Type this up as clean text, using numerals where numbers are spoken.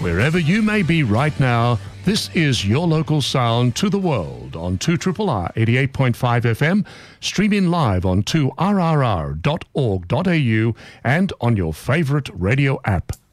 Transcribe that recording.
Wherever you may be right now, this is your local sound to the world on 2RRR 88.5 FM, streaming live on 2rrr.org.au and on your favourite radio app.